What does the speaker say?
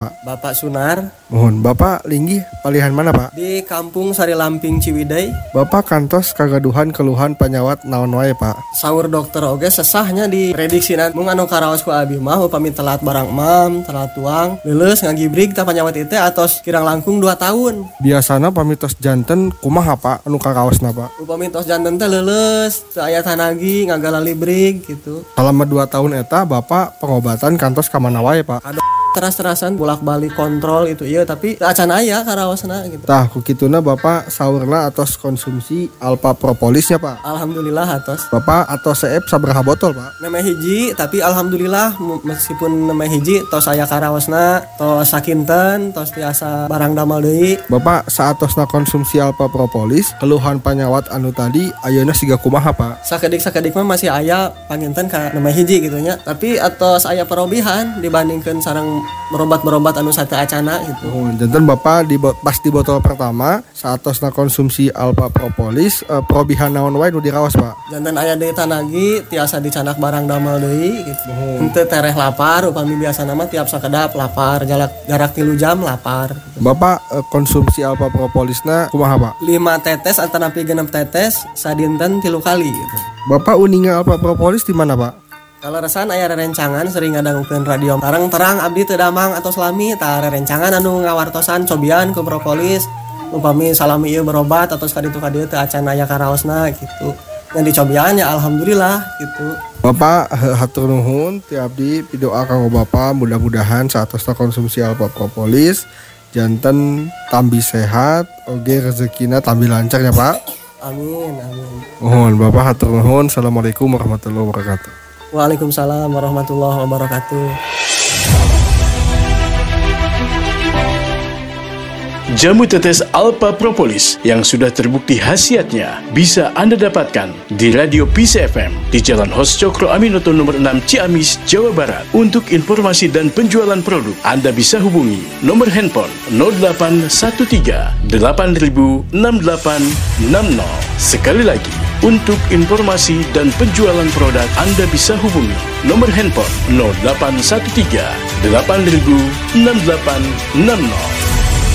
Bapak Sunar. Mohon Bapak linggih palihan mana Pak? Di Kampung Sari Lamping Ciwidey. Bapak kantos kagaduhan keluhan panyawat naon wae Pak? Saur dokter oge sesahnya diprediksinan mung anu karaos ku abi mah upami telat barang mam, telat tuang, leuleus ngagibrig tah panyawat ieu teh atos kirang langkung 2 tahun. Biasana pamitos janten kumaha Pak anu karaosna Pak? Upami tos janten teh leuleus, teu aya tanagi ngagalali brig gitu. Selama 2 tahun eta Bapak pengobatan kantos ka mana wae Pak? Teras-terasan bolak-balik kontrol itu iya tapi acan aya karaosna gitu. Tah ku kituna Bapak saurna atos konsumsi alpha propolisnya Pak. Alhamdulillah atos. Bapak atos seep sabaraha botol Pak? Nemeh hiji tapi alhamdulillah meskipun nemeh hiji tos aya karaosna, tos sakinten, tos tiasa barang damel deui. Bapak saatosna konsumsi alpha propolis keluhan panyawat anu tadi ayeuna siga kumaha Pak? Sakedik mah masih aya panginten ka nemeh hiji gitu nya. Tapi atos aya perobihan dibandingkeun sareng berobat anu sate acana gitu. Janten Bapak pas di botol pertama saatosna konsumsi alpha propolis perobihan naon wae nu diraos Pak? Janten aya deui tanagi tiasa dicanak barang damel deui gitu. Henteu tereh lapar upami biasana mah tiap sakedap lapar jarak 3 jam lapar gitu. Bapak konsumsi alpha propolisna kumaha Pak? 5 tetes atanapi 6 tetes sadinten 3 kali gitu. Bapak uninga alpha propolis di mana Pak? Kalau resan aya rerencangan sering ngadangukeun radio terang abdi teu damang atau selami tah rerencangan anu ngawartosan cobian ku propolis upami salami ieu berobat atau kaditu teu acan aya karaosna gitu. Yang dicobian ya alhamdulillah gitu. Bapak hatur nuhun ti abdi pidoa kanggo Bapak mudah-mudahan saatosna konsumsi alpha propolis janten tambi sehat oge rezekina tambi lancar ya Pak. Amin. Mohon Bapak hatur nuhun. Assalamualaikum warahmatullahi wabarakatuh. Waalaikumsalam warahmatullahi wabarakatuh. Jamu tetes alpha propolis yang sudah terbukti khasiatnya bisa Anda dapatkan di Radio Peace FM di Jalan Hos Cokro Aminoto nomor 6 Ciamis, Jawa Barat. Untuk informasi dan penjualan produk, Anda bisa hubungi nomor handphone 0813 8000 6860. Sekali lagi, untuk informasi dan penjualan produk Anda bisa hubungi nomor handphone 0813 8000 6860.